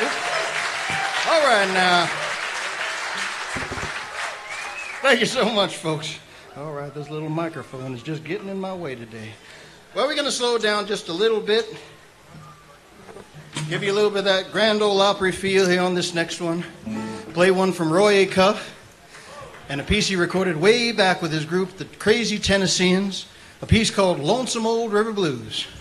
All right, now. Thank you so much, folks. All right, this little microphone is just getting in my way today. Well, we're going to slow down just a little bit. Give you a little bit of that Grand Ole Opry feel here on this next one. Play one from Roy Acuff and a piece he recorded way back with his group, the Crazy Tennesseans, a piece called Lonesome Old River Blues.